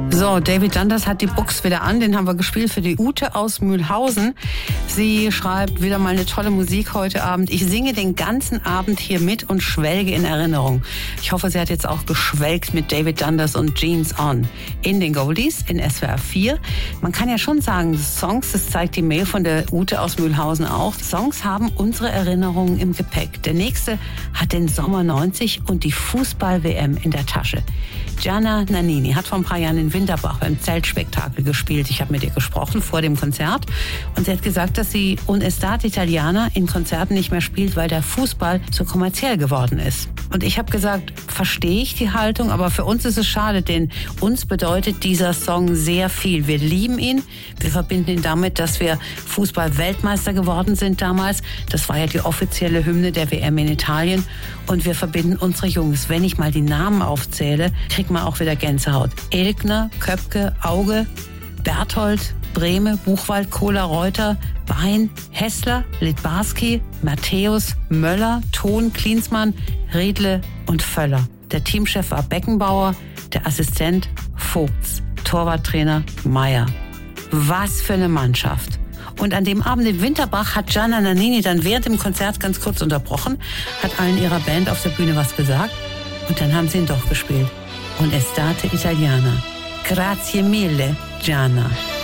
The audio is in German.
So, David Dundas hat die Box wieder an. Den haben wir gespielt für die Ute aus Mühlhausen. Sie schreibt wieder mal eine tolle Musik heute Abend. Ich singe den ganzen Abend hier mit und schwelge in Erinnerung. Ich hoffe, sie hat jetzt auch geschwelgt mit David Dundas und Jeans On. In den Goldies, in SWR 4. Man kann ja schon sagen, Songs, das zeigt die Mail von der Ute aus Mühlhausen auch. Songs haben unsere Erinnerungen im Gepäck. Der nächste hat den Sommer 90 und die Fußball-WM in der Tasche. Gianna Nannini hat vor ein paar Jahren in Winterbach beim Zeltspektakel gespielt. Ich habe mit ihr gesprochen vor dem Konzert und sie hat gesagt, dass sie Un'Estate Italiana in Konzerten nicht mehr spielt, weil der Fußball so kommerziell geworden ist. Und ich habe gesagt, verstehe ich die Haltung, aber für uns ist es schade, denn uns bedeutet dieser Song sehr viel. Wir lieben ihn, wir verbinden ihn damit, dass wir Fußball-Weltmeister geworden sind damals. Das war ja die offizielle Hymne der WM in Italien und wir verbinden unsere Jungs. Wenn ich mal die Namen aufzähle, kriegt man auch wieder Gänsehaut. Elkner, Köpke, Auge, Berthold, Brehme, Buchwald, Kohler, Reuter, Bein, Hessler, Litbarski, Matthäus, Möller, Thon, Klinsmann, Riedle und Völler. Der Teamchef war Beckenbauer, der Assistent Vogts, Torwarttrainer Meier. Was für eine Mannschaft. Und an dem Abend in Winterbach hat Gianna Nannini dann während dem Konzert ganz kurz unterbrochen, hat allen ihrer Band auf der Bühne was gesagt und dann haben sie ihn doch gespielt. Un'Estate Italiana. Grazie mille, Gianna.